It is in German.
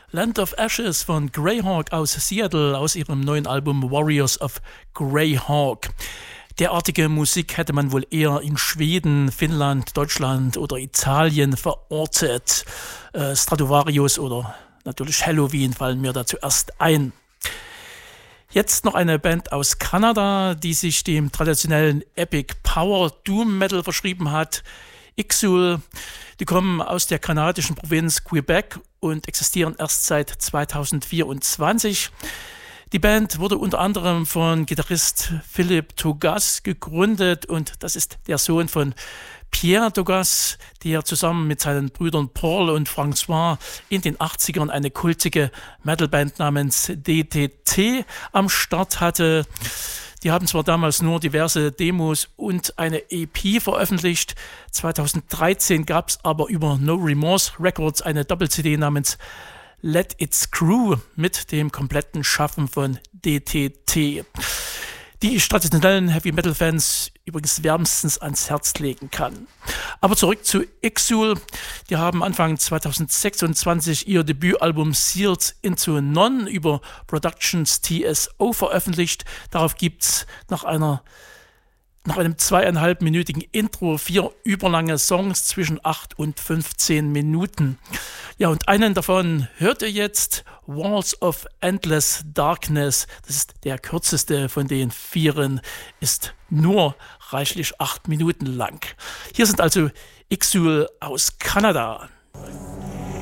Land of Ashes von Greyhawk aus Seattle aus ihrem neuen Album Warriors of Greyhawk. Derartige Musik hätte man wohl eher in Schweden, Finnland, Deutschland oder Italien verortet. Stratovarius oder natürlich Halloween fallen mir da zuerst ein. Jetzt noch eine Band aus Kanada, die sich dem traditionellen Epic Power Doom Metal verschrieben hat. Ixul, die kommen aus der kanadischen Provinz Quebec und existieren erst seit 2024. Die Band wurde unter anderem von Gitarrist Philippe Tougas gegründet und das ist der Sohn von Pierre Tougas, der zusammen mit seinen Brüdern Paul und François in den 80ern eine kultige Metalband namens DTT am Start hatte. Die haben zwar damals nur diverse Demos und eine EP veröffentlicht. 2013 gab es aber über No Remorse Records eine Doppel-CD namens Let It Screw mit dem kompletten Schaffen von DTT, die ich traditionellen Heavy-Metal-Fans übrigens wärmstens ans Herz legen kann. Aber zurück zu Ixul. Die haben Anfang 2026 ihr Debütalbum Sealed into None über Productions TSO veröffentlicht. Darauf gibt es nach einem 2,5-minütigen Intro 4 überlange Songs zwischen 8 und 15 Minuten. Ja, und einen davon hört ihr jetzt, Walls of Endless Darkness. Das ist der kürzeste von den 4, ist nur reichlich 8 Minuten lang. Hier sind also Ixul aus Kanada.